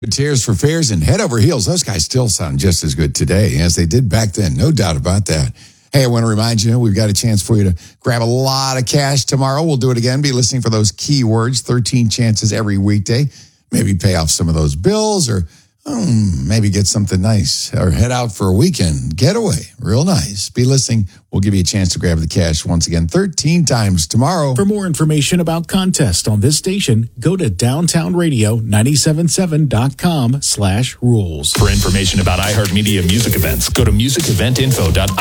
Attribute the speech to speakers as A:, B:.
A: Tears for Fears and Head Over Heels. Those guys still sound just as good today as they did back then. No doubt about that. Hey, I want to remind you, we've got a chance for you to grab a lot of cash tomorrow. We'll do it again. Be listening for those keywords, 13 chances every weekday. Maybe pay off some of those bills or maybe get something nice or head out for a weekend getaway. Real nice. Be listening. We'll give you a chance to grab the cash once again 13 times tomorrow.
B: For more information about contests on this station, go to downtownradio977.com/rules.
C: For information about iHeartMedia music events, go to musiceventinfo.com.